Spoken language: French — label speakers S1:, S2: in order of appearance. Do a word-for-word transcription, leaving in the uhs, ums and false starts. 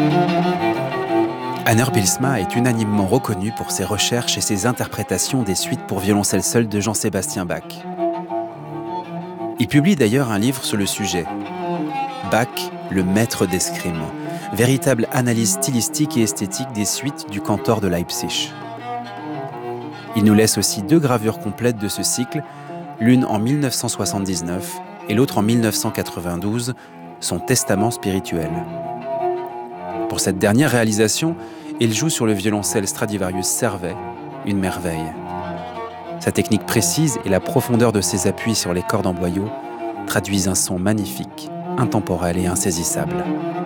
S1: Hanner Bylsma est unanimement reconnu pour ses recherches et ses interprétations des suites pour violoncelle seul de Jean-Sébastien Bach. Il publie d'ailleurs un livre sur le sujet, Bach, le maître d'escrime, véritable analyse stylistique et esthétique des suites du cantor de Leipzig. Il nous laisse aussi deux gravures complètes de ce cycle, l'une en mille neuf cent soixante-dix-neuf et l'autre en mille neuf cent quatre-vingt-douze, son testament spirituel. Pour cette dernière réalisation, il joue sur le violoncelle Stradivarius Servet, une merveille. Sa technique précise et la profondeur de ses appuis sur les cordes en boyau traduisent un son magnifique, intemporel et insaisissable.